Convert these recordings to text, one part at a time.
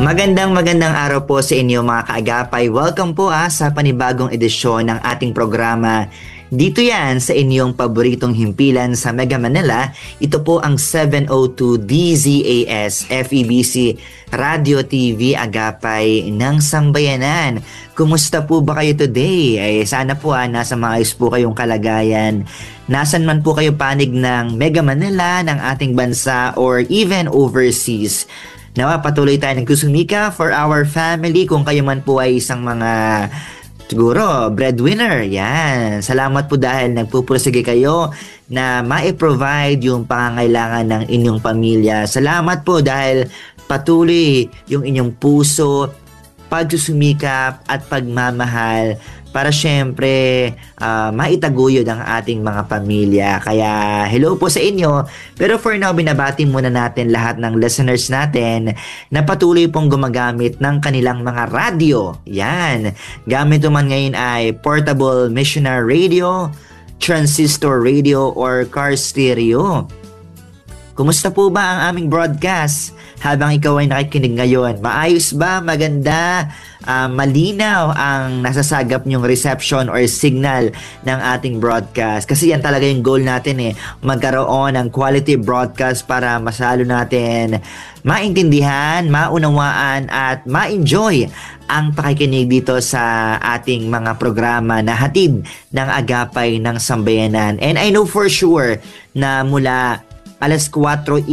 Magandang araw po sa inyo mga kaagapay. Welcome po sa panibagong edisyon ng ating programa. Dito yan sa inyong paboritong himpilan sa Mega Manila. Ito po ang 702 DZAS FEBC Radio TV Agapay ng Sambayanan. Kumusta po ba kayo today? Ay sana po nasa maayos po kayong kalagayan. Nasan man po kayo panig ng Mega Manila, ng ating bansa, or even overseas. Nawa, patuloy tayo nagsusumika for our family. Kung kayo man po ay isang mga siguro breadwinner, yan. Salamat po dahil nagpupursige kayo na ma-provide yung pangangailangan ng inyong pamilya. Salamat po dahil patuloy yung inyong puso, pagsusumikap at pagmamahal para syempre maitaguyod ang ating mga pamilya. Kaya hello po sa inyo. Pero for now, binabati muna natin lahat ng listeners natin na patuloy pong gumagamit ng kanilang mga radyo. Yan. Gamit naman ngayon ay portable missionary radio, transistor radio, or car stereo. Kumusta po ba ang aming broadcast habang ikaw ay nakikinig ngayon? Maayos ba? Maganda? Malinaw ang nasasagap niyong reception or signal ng ating broadcast? Kasi yan talaga yung goal natin magkaroon ng quality broadcast para masalo natin maintindihan, maunawaan at ma-enjoy ang pakikinig dito sa ating mga programa na hatid ng Agapay ng Sambayanan. And I know for sure na mula 4:30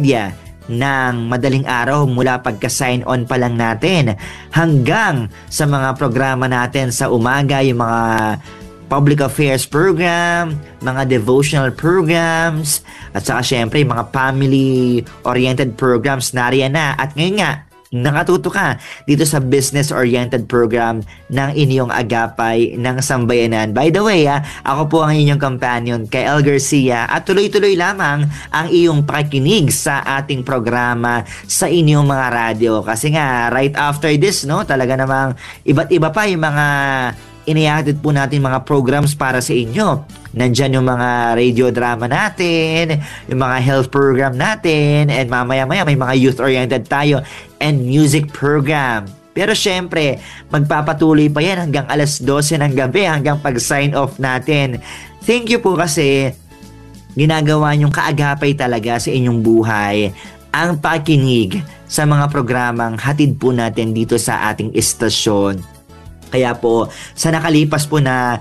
ng madaling araw mula pagka-sign on pa lang natin hanggang sa mga programa natin sa umaga, yung mga public affairs program, mga devotional programs, at saka syempre mga family-oriented programs nariyan na. At ngayon nga, nakatuto ka dito sa business-oriented program ng inyong Agapay ng Sambayanan. By the way, ako po ang inyong companion, kay El Garcia, at tuloy-tuloy lamang ang iyong pakikinig sa ating programa sa inyong mga radyo. Kasi nga, right after this, talaga namang iba't iba pa yung mga inihatid po natin mga programs para sa inyo. Nandyan yung mga radio drama natin, yung mga health program natin, and mamaya-maya may mga youth-oriented tayo and music program. Pero syempre, magpapatuloy pa yan hanggang 12:00 ng gabi, hanggang pag-sign off natin. Thank you po kasi ginagawa nyong kaagapay talaga sa inyong buhay ang pakikinig sa mga programang hatid po natin dito sa ating istasyon. Kaya po, sa nakalipas po na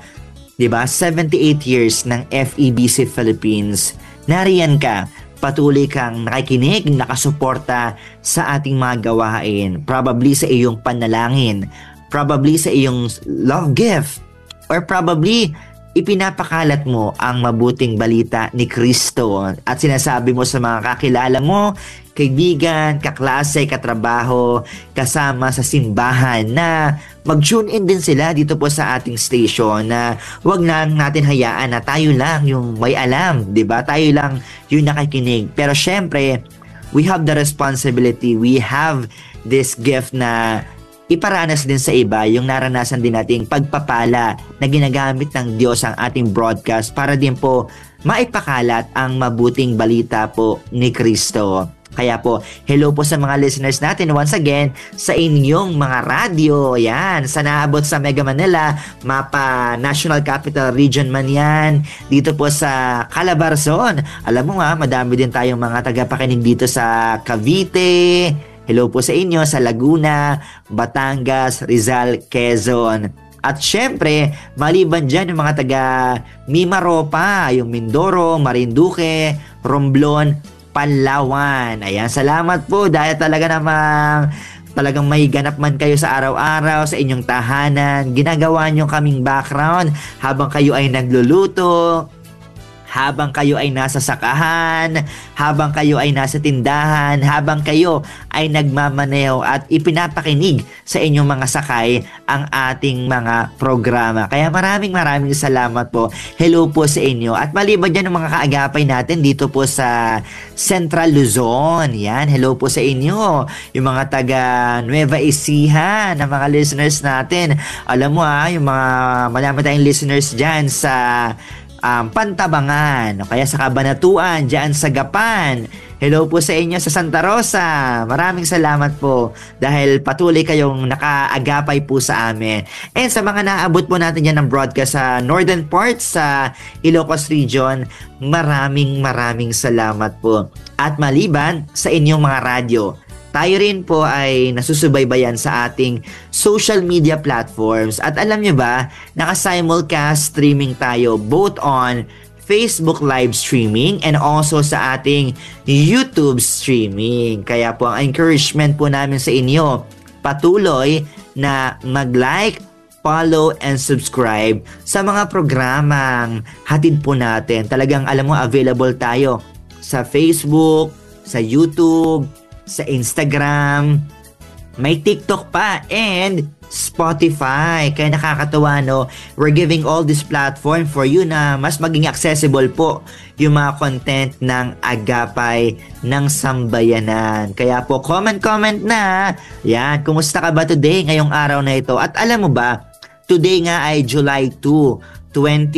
78 years ng FEBC Philippines, nariyan ka, patuloy kang nakikinig, nakasuporta sa ating mga gawain. Probably sa iyong panalangin, probably sa iyong love gift, or probably ipinapakalat mo ang mabuting balita ni Kristo at sinasabi mo sa mga kakilala mo, kaibigan, kaklase, katrabaho, kasama sa simbahan na mag-tune in din sila dito po sa ating station, na wag lang natin hayaan na tayo lang yung may alam, di ba? Tayo lang yung nakikinig. Pero syempre, we have the responsibility, we have this gift na iparanas din sa iba yung naranasan din nating pagpapala na ginagamit ng Diyos ang ating broadcast para din po maipakalat ang mabuting balita po ni Kristo. Kaya po, hello po sa mga listeners natin once again sa inyong mga radyo. Yan, sa naabot sa Mega Manila, Mapa National Capital Region man yan. Dito po sa Calabarzon. Alam mo madami din tayong mga tagapakinig dito sa Cavite. Hello po sa inyo sa Laguna, Batangas, Rizal, Quezon. At syempre, maliban dyan yung mga taga Mimaropa, yung Mindoro, Marinduque, Romblon, Palawan. Ayan, salamat po dahil talagang may ganap man kayo sa araw-araw sa inyong tahanan. Ginagawa nyo kaming background habang kayo ay nagluluto, habang kayo ay nasa sakahan, habang kayo ay nasa tindahan, habang kayo ay nagmamaneho at ipinapakinig sa inyong mga sakay ang ating mga programa. Kaya maraming salamat po. Hello po sa inyo. At maliban dyan ang mga kaagapay natin dito po sa Central Luzon. Yan, hello po sa inyo. Yung mga taga Nueva Ecija na mga listeners natin. Alam mo yung mga marami tayong listeners dyan sa Pantabangan, o kaya sa Kabanatuan, dyan sa Gapan, Hello po sa inyo sa Santa Rosa. Maraming salamat po dahil patuloy kayong nakaagapay po sa amin. And sa mga naabot po natin yan ng broadcast sa northern parts sa Ilocos Region, maraming salamat po. At maliban sa inyong mga radyo, tayo rin po ay nasusubaybayan sa ating social media platforms. At alam nyo ba, naka-simulcast streaming tayo both on Facebook live streaming and also sa ating YouTube streaming. Kaya po ang encouragement po namin sa inyo, patuloy na mag-like, follow, and subscribe sa mga programang hatid po natin. Talagang alam mo, available tayo sa Facebook, sa YouTube, sa Instagram, may TikTok pa, and Spotify. Kaya nakakatawa, no? We're giving all this platform for you na mas maging accessible po yung mga content ng Agapay ng Sambayanan. Kaya po, comment na. Yan, kumusta ka ba today, ngayong araw na ito? At alam mo ba, today nga ay July 2,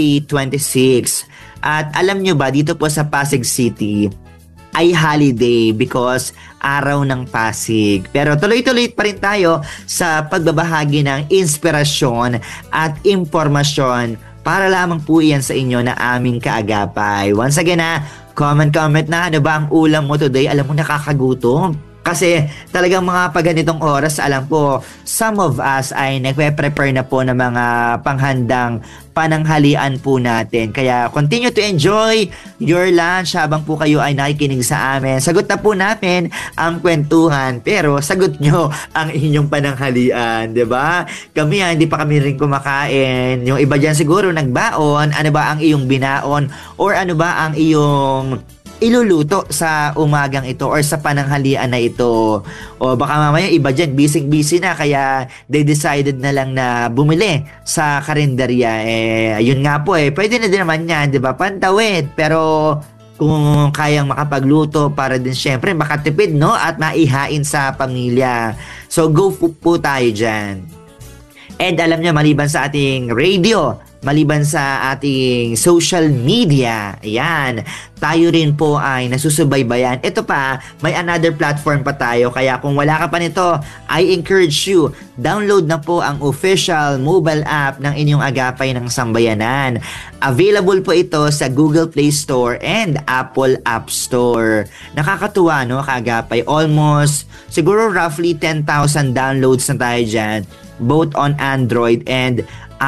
2026. At alam nyo ba, dito po sa Pasig City, ay holiday because araw ng Pasig. Pero tuloy-tuloy pa rin tayo sa pagbabahagi ng inspirasyon at impormasyon para lamang po iyan sa inyo na aming kaagapay. Once again comment na, ano ba ang ulam mo today? Alam mo, nakakagutom. Kasi talagang mga pagganitong oras, alam po, some of us ay nagpe-prepare na po ng mga panghandang pananghalian po natin. Kaya continue to enjoy your lunch habang po kayo ay nakikinig sa amin. Sagot na po namin ang kwentuhan, pero sagot nyo ang inyong pananghalian, di ba? Kami hindi pa kami rin kumakain. Yung iba dyan siguro nagbaon. Ano ba ang iyong binaon? Or ano ba ang iyong iluluto sa umagang ito or sa pananghalian na ito? O baka mamaya iba dyan busy na, kaya they decided na lang na bumili sa karinderya. Ayun nga po, pwede na din naman yan, di ba? Pantawid. Pero kung kayang makapagluto para din syempre makatipid, no? At maihain sa pamilya. So go po tayo dyan. And alam niyo, maliban sa ating radio, maliban sa ating social media, ayan, tayo rin po ay nasusubaybayan. Ito pa, may another platform pa tayo. Kaya kung wala ka pa nito, I encourage you, download na po ang official mobile app ng inyong Agapay ng Sambayanan. Available po ito sa Google Play Store and Apple App Store. Nakakatuwa, no, kaagapay? Almost, siguro roughly 10,000 downloads na tayo dyan, both on Android and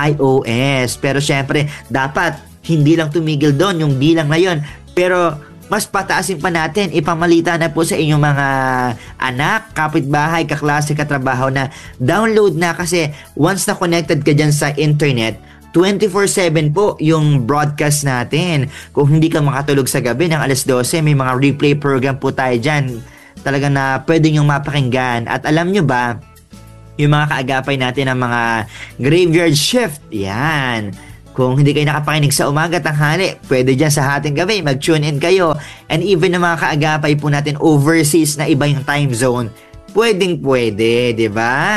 iOS. Pero syempre, dapat hindi lang tumigil doon yung bilang na yun. Pero mas pataasin pa natin, ipamalita na po sa inyong mga anak, kapitbahay, kaklase, katrabaho na download na, kasi once na connected ka dyan sa internet, 24/7 po yung broadcast natin. Kung hindi ka makatulog sa gabi ng alas 12, may mga replay program po tayo dyan. Talaga na pwede nyong mapakinggan. At alam nyo ba, yung mga kaagapay natin ng mga graveyard shift, yan. Kung hindi kayo nakapakinig sa umaga, tanghali, pwede dyan sa hating gabi, mag-tune in kayo. And even yung mga kaagapay po natin overseas na iba yung time zone, pwede, di ba?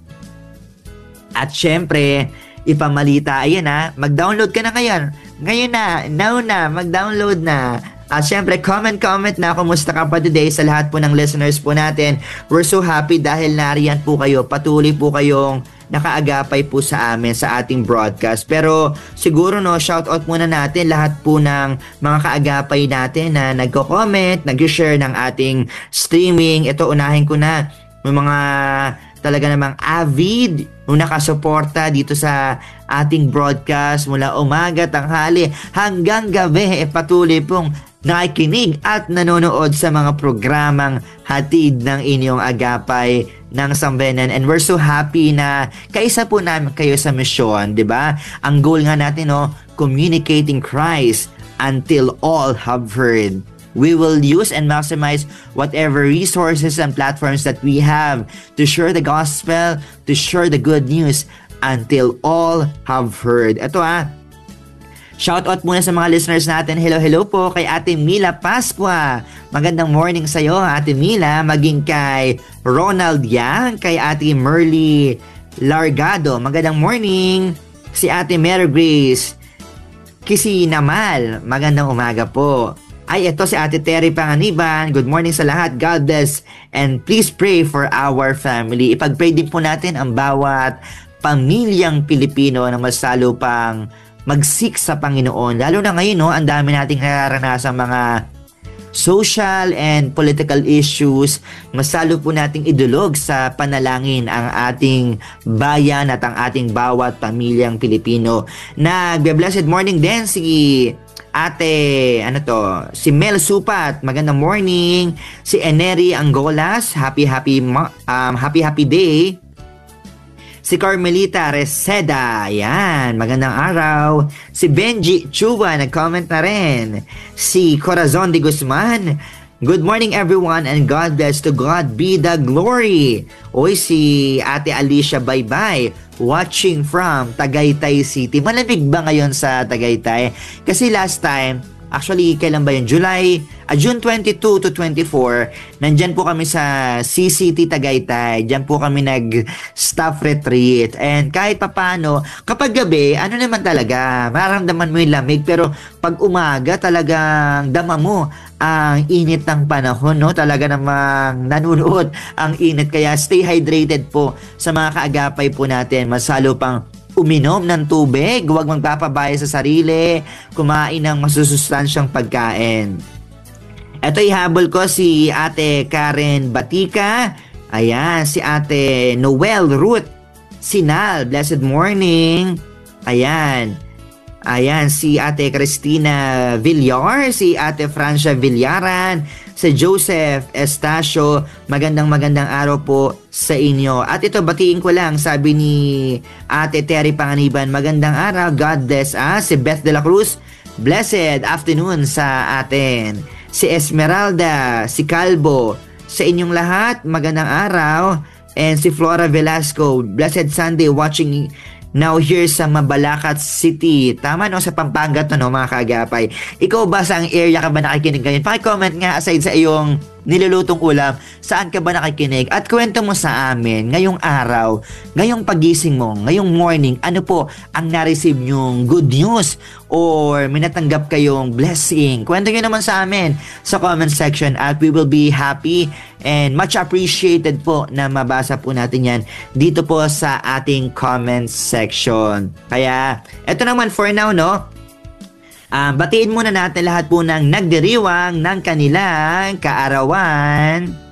At syempre, ipamalita, ayan mag-download ka na ngayon. Ngayon now na, mag-download na. At syempre, comment na, kumusta ka pa today sa lahat po ng listeners po natin. We're so happy dahil nariyan po kayo, patuloy po kayong nakaagapay po sa amin sa ating broadcast. Pero siguro shoutout muna natin lahat po ng mga kaagapay natin na nagko-comment, nag-share ng ating streaming. Ito, unahin ko na, may mga talaga namang avid nung nakasuporta dito sa ating broadcast mula umaga, tanghali hanggang gabi, patuloy pong nakikinig at nanonood sa mga programang hatid ng inyong Agapay ng Sambayanan. And we're so happy na kaisa po namin kayo sa misyon, di ba? Ang goal nga natin, communicating Christ until all have heard. We will use and maximize whatever resources and platforms that we have to share the gospel, to share the good news until all have heard. Ito shoutout muna sa mga listeners natin. Hello po kay Ate Mila Pascua. Magandang morning sa'yo, Ate Mila. Maging kay Ronald Yang, kay Ate Merly Largado. Magandang morning. Si Ate Mary Grace Kisinamal. Magandang umaga po. Ay, ito si Ate Terry Panganiban. Good morning sa lahat. God bless. And please pray for our family. Ipag-pray din po natin ang bawat pamilyang Pilipino na masalo pang magsik sa Panginoon. Lalo na ngayon, no, ang dami nating nararanasan mga social and political issues. Masalo po nating idulog sa panalangin ang ating bayan at ang ating bawat pamilyang Pilipino. Nagbe-blessed morning din si Ate, si Mel Supat, magandang morning. Si Eneri Angolas, happy day. Si Carmelita Reseda, yan, magandang araw. Si Benji Chuba, nag-comment na rin. Si Corazon de Guzman, good morning everyone and God bless, to God be the glory. Oy, si Ate Alicia Baybay, watching from Tagaytay City. Malamig ba ngayon sa Tagaytay? Kasi last time, actually, kailan ba yun? June 22 to 24, nandyan po kami sa CCT Tagaytay. Diyan po kami nag-staff retreat. And kahit papano, kapag gabi, ano naman talaga, mararamdaman mo yung lamig. Pero pag umaga, talagang dama mo ang init ng panahon, no? Talaga namang nanunuot ang init. Kaya stay hydrated po sa mga kaagapay po natin. Masalo pang uminom ng tubig, huwag magpapabaya sa sarili, kumain ng masusustansyang pagkain. Ito ihabol ko si Ate Karen Batika, ayan, si Ate Noel Ruth Sinal, blessed morning, ayan, si Ate Cristina Villar, si Ate Francia Villaran, si Joseph Estacio, magandang araw po sa inyo. At ito, batiin ko lang, sabi ni Ate Terry Panganiban, magandang araw, God bless. Si Beth de la Cruz, blessed afternoon sa atin. Si Esmeralda, si Calvo, sa inyong lahat, magandang araw. And si Flora Velasco, blessed Sunday, watching now here sa Mabalacat City. Tama, no? Sa Pampanga to, no, mga kaagapay. Ikaw ba, sa area ka ba nakikinig ngayon? Paki-comment nga, aside sa iyong nilulutong ulam, saan ka ba nakikinig? At kwento mo sa amin, ngayong araw, ngayong pagising mo, ngayong morning, ano po ang na-receive nyong good news or may natanggap kayong blessing? Kwento nyo naman sa amin sa comment section at we will be happy and much appreciated po na mabasa po natin yan dito po sa ating comment section. Kaya, eto naman for now, no? Batiin muna natin lahat po ng nagdiriwang ng kanilang kaarawan.